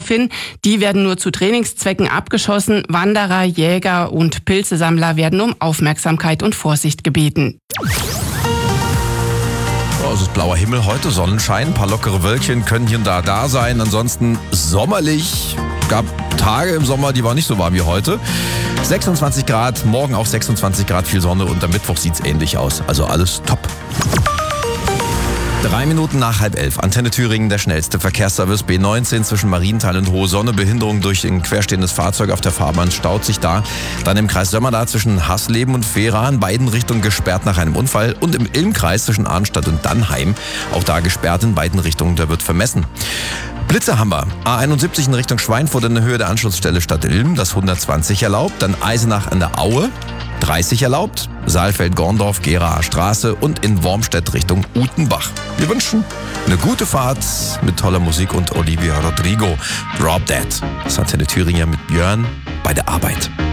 hin. Die werden nur zu Trainingszwecken abgeschossen. Wanderer, Jäger und Pilzesammler werden um Aufmerksamkeit und Vorsicht gebeten. Es ist blauer Himmel heute, Sonnenschein, ein paar lockere Wölkchen können hier und da sein. Ansonsten sommerlich. Gab Tage im Sommer, die waren nicht so warm wie heute. 26 Grad, morgen auch 26 Grad, viel Sonne und am Mittwoch sieht's ähnlich aus. Also alles top. 3 Minuten nach 10:30. Antenne Thüringen, der schnellste Verkehrsservice B19 zwischen Marienthal und Hohe Sonne. Behinderung durch ein querstehendes Fahrzeug auf der Fahrbahn staut sich da. Dann im Kreis Sömmerda zwischen Hasleben und Vera in beiden Richtungen gesperrt nach einem Unfall. Und im Ilmkreis zwischen Arnstadt und Dannheim. Auch da gesperrt in beiden Richtungen, da wird vermessen. Blitze haben wir. A71 in Richtung Schweinfurt in der Höhe der Anschlussstelle Stadt Ilm, das 120 erlaubt. Dann Eisenach an der Aue, 30 erlaubt. Saalfeld-Gorndorf, Geraer Straße und in Wormstedt Richtung Utenbach. Wir wünschen eine gute Fahrt mit toller Musik und Olivia Rodrigo. Drop Dead. Das ist Antenne Thüringen mit Björn bei der Arbeit.